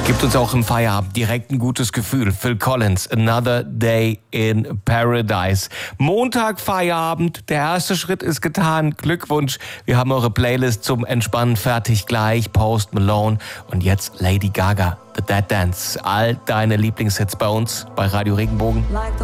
Gibt uns auch im Feierabend direkt ein gutes Gefühl. Phil Collins, Another Day in Paradise. Montag Feierabend, der erste Schritt ist getan. Glückwunsch, wir haben eure Playlist zum Entspannen fertig gleich. Post Malone und jetzt Lady Gaga, The Dead Dance. All deine Lieblingshits bei uns, bei Radio Regenbogen. Like